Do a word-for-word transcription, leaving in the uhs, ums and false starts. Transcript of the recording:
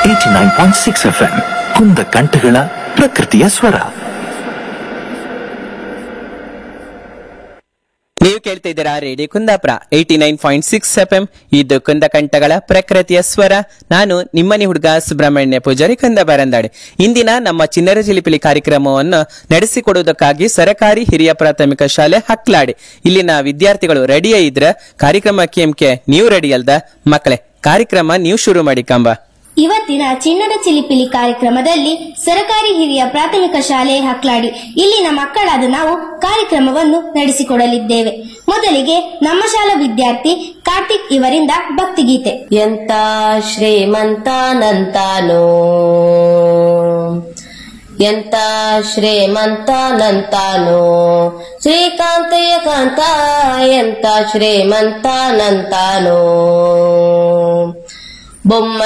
Eighty nine point six F M ಕುಂದ ಕಂಠಗಳ ಪ್ರಕೃತಿಯ ಸ್ವರ. ನೀವು ಕೇಳ್ತಾ ಇದ್ದೀರಾ radio Kundapura eighty nine point six F M. ಇದು ಕುಂದ ಕಂಠಗಳ ಪ್ರಕೃತಿಯ ಸ್ವರ. ನಾನು ನಿಮ್ಮನೆ ಹುಡುಗ ಸುಬ್ರಹ್ಮಣ್ಯ ಪೂಜಾರಿ ಕುಂದಬರಂದಾಡೆ. ಇಂದಿನ ನಮ್ಮ ಚಿನ್ನರ ಚಿಲಿಪಿಲಿ ಕಾರ್ಯಕ್ರಮವನ್ನು ನಡೆಸಿಕೊಡುವುದಕ್ಕಾಗಿ ಸರಕಾರಿ ಹಿರಿಯ ಪ್ರಾಥಮಿಕ ಶಾಲೆ ಹಕ್ಲಾಡಿ ಇಲ್ಲಿನ ವಿದ್ಯಾರ್ಥಿಗಳು ರೆಡಿಯೇ ಇದ್ರ ಕಾರ್ಯಕ್ರಮ ಕೇಮ್ಕೆ ನೀವು ರೆಡಿ ಅಲ್ದ ಮಕ್ಕಳೇ? ಕಾರ್ಯಕ್ರಮ ನೀವು ಶುರು ಮಾಡಿ ಕಂಬ. ಇವತ್ತಿನ ಚಿನ್ನದ ಚಿಲಿಪಿಲಿ ಕಾರ್ಯಕ್ರಮದಲ್ಲಿ ಸರಕಾರಿ ಹಿರಿಯ ಪ್ರಾಥಮಿಕ ಶಾಲೆ ಹಕ್ಲಾಡಿ ಇಲ್ಲಿನ ಮಕ್ಕಳಾದ ನಾವು ಕಾರ್ಯಕ್ರಮವನ್ನು ನಡೆಸಿಕೊಡಲಿದ್ದೇವೆ. ಮೊದಲಿಗೆ ನಮ್ಮ ಶಾಲಾ ವಿದ್ಯಾರ್ಥಿ ಕಾರ್ತಿಕ್ ಇವರಿಂದ ಭಕ್ತಿಗೀತೆ. ಎಂತ ಶ್ರೀಮಂತನಂತಾನೋ ಎಂತ ಶ್ರೀಮಂತನಂತಾನೋ ಶ್ರೀಕಾಂತಯ್ಯ ಕಾಂತ ಎಂತ ಶ್ರೀಮಂತನಂತಾನೋ ಬೊಮ್ಮ